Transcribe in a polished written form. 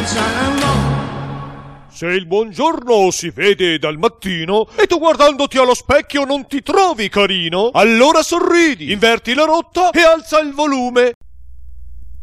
Se il buongiorno si vede dal mattino e tu guardandoti allo specchio non ti trovi carino, allora sorridi, inverti la rotta e alza il volume.